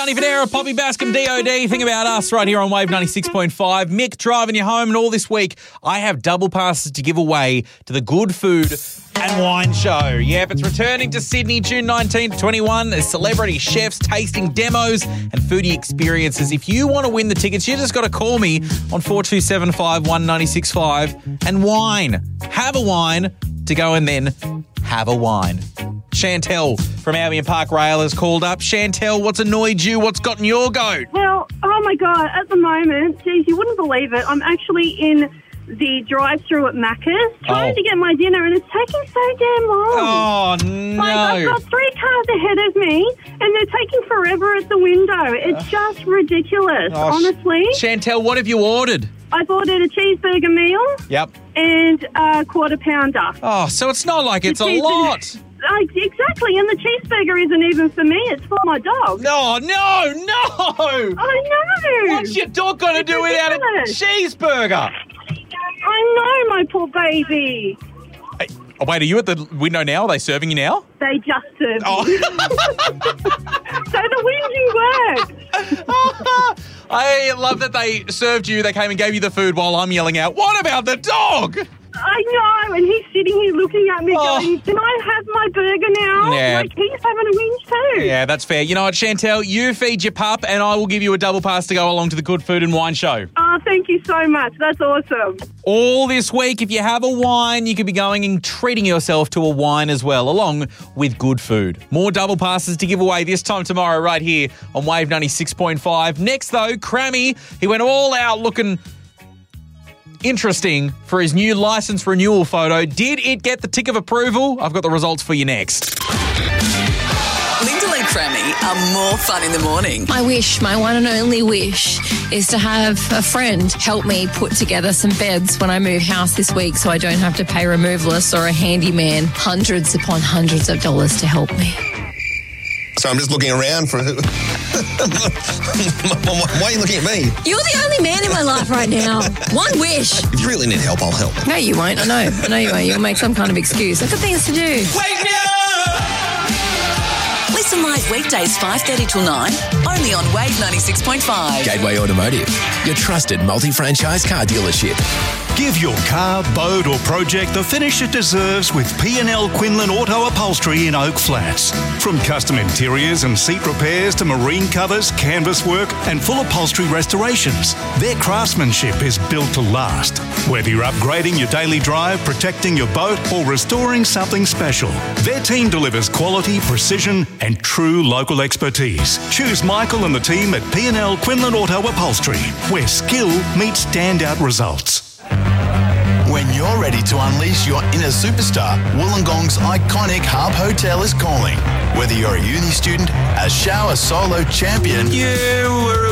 Danny Federa, Poppy Bascom, DOD. Think about us right here on Wave 96.5. Mick driving you home, and all this week I have double passes to give away to the Good Food and Wine Show. Yep, it's returning to Sydney June 19 to 21. There's celebrity chefs, tasting demos and foodie experiences. If you want to win the tickets, you just got to call me on 4275 1965 and wine. Have a wine to go and then have a wine. Chantel from Albion Park Rail has called up. Chantel, what's annoyed you? What's gotten your goat? Well, oh my God, at the moment, geez, you wouldn't believe it. I'm actually in the drive-through at Macca's trying to get my dinner, and it's taking so damn long. Oh, no. Like, I've got 3 cars ahead of me, and they're taking forever at the window. It's just ridiculous, honestly. Chantel, what have you ordered? I've ordered a cheeseburger meal. Yep. And a quarter pounder. Oh, so it's not like it's a lot. Exactly, and the cheeseburger isn't even for me, it's for my dog. No. I know. What's your dog going to do without a cheeseburger? I know, my poor baby. Hey, oh, wait, are you at the window now? Are they serving you now? They just served me. So the whinging worked. I love that they served you. They came and gave you the food while I'm yelling out, what about the dog? I know, and he's sitting here looking at me going, can I have my burger now? Yeah. Like, he's having a whinge too. Yeah, that's fair. You know what, Chantel, you feed your pup and I will give you a double pass to go along to the Good Food and Wine Show. Oh, thank you so much. That's awesome. All this week, if you have a wine, you could be going and treating yourself to a wine as well, along with good food. More double passes to give away this time tomorrow right here on Wave 96.5. Next, though, Crammy, he went all out looking interesting for his new license renewal photo. Did it get the tick of approval? I've got the results for you next. Lyndall and Crammy are more fun in the morning. My wish, my one and only wish, is to have a friend help me put together some beds when I move house this week so I don't have to pay removalists or a handyman hundreds upon hundreds of dollars to help me. So I'm just looking around for... Why are you looking at me? You're the only man in my life right now. One wish. If you really need help, I'll help. No, you won't. I know you won't. You'll make some kind of excuse. I've got things to do. Wake me up! Listen live weekdays 5:30 till 9, only on Wave 96.5. Gateway Automotive, your trusted multi-franchise car dealership. Give your car, boat or project the finish it deserves with P&L Quinlan Auto Upholstery in Oak Flats. From custom interiors and seat repairs to marine covers, canvas work and full upholstery restorations, their craftsmanship is built to last. Whether you're upgrading your daily drive, protecting your boat or restoring something special, their team delivers quality, precision and true local expertise. Choose Michael and the team at P&L Quinlan Auto Upholstery, where skill meets standout results. When you're ready to unleash your inner superstar, Wollongong's iconic Harp Hotel is calling. Whether you're a uni student, a shower solo champion, You were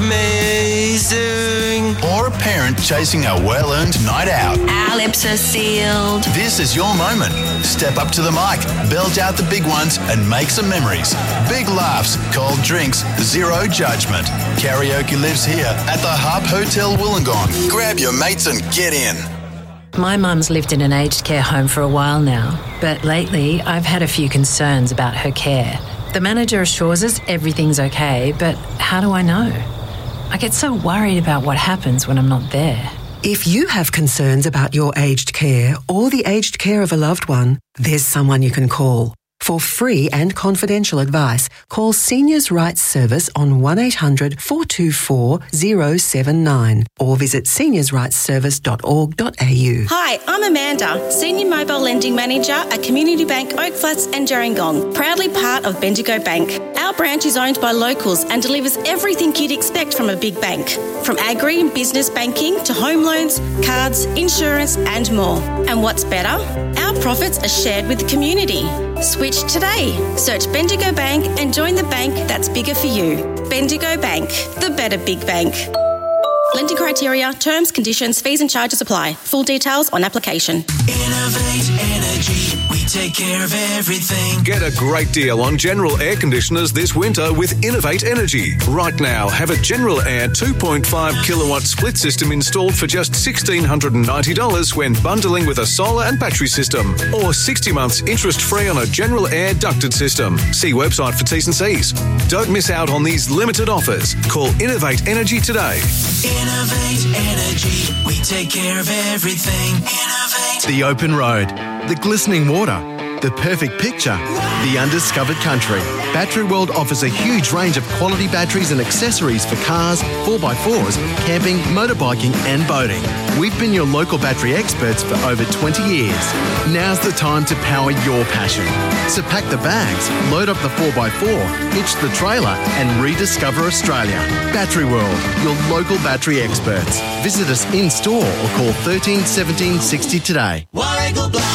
amazing. or a parent chasing a well-earned night out, Our lips are sealed. this is your moment. Step up to the mic, belt out the big ones and make some memories. Big laughs, cold drinks, zero judgment. Karaoke lives here at the Harp Hotel Wollongong. Grab your mates and get in. My mum's lived in an aged care home for a while now, but lately I've had a few concerns about her care. The manager assures us everything's okay, but how do I know? I get so worried about what happens when I'm not there. If you have concerns about your aged care or the aged care of a loved one, there's someone you can call. For free and confidential advice, call Seniors' Rights Service on 1800 424 079 or visit seniorsrightsservice.org.au. Hi, I'm Amanda, Senior Mobile Lending Manager at Community Bank Oak Flats and Gerringong, proudly part of Bendigo Bank. Our branch is owned by locals and delivers everything you'd expect from a big bank, from agri and business banking to home loans, cards, insurance and more. And what's better? Our profits are shared with the community. Switch today. Search Bendigo Bank and join the bank that's bigger for you. Bendigo Bank, the better big bank. Lending criteria, terms, conditions, fees and charges apply. Full details on application. Innovate energy, we take care of everything. Get a great deal on General air conditioners this winter with Innovate Energy. Right now, have a General Air 2.5 kilowatt split system installed for just $1,690 when bundling with a solar and battery system, or 60 months interest-free on a General Air ducted system. See website for T's and C's. Don't miss out on these limited offers. Call Innovate Energy today. Innovate Energy. We take care of everything. Innovate. The open road, the glistening water, the perfect picture, the undiscovered country. Battery World offers a huge range of quality batteries and accessories for cars, 4x4s, camping, motorbiking and boating. We've been your local battery experts for over 20 years. Now's the time to power your passion. So pack the bags, load up the 4x4, hitch the trailer and rediscover Australia. Battery World, your local battery experts. Visit us in store or call 13 17 60 today. Warragul Blinds.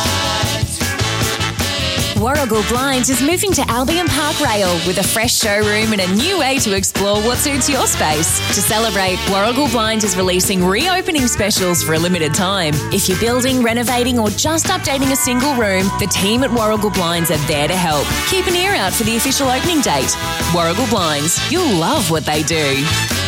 Warragul Blinds is moving to Albion Park Rail with a fresh showroom and a new way to explore what suits your space. To celebrate, Warragul Blinds is releasing reopening specials for a limited time. If you're building, renovating or just updating a single room, the team at Warragul Blinds are there to help. Keep an ear out for the official opening date. Warragul Blinds, you'll love what they do.